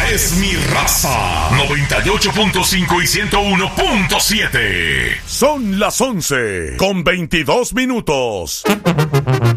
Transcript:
es mi raza. 98.5 y 101.7. Son las 11:22.